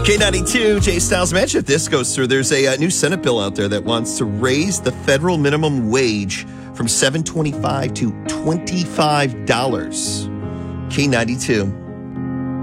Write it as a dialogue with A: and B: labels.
A: K92, Jay Styles Match. If this goes through, there's a new Senate bill out there that wants to raise the federal minimum wage from $7.25 to $25. K92.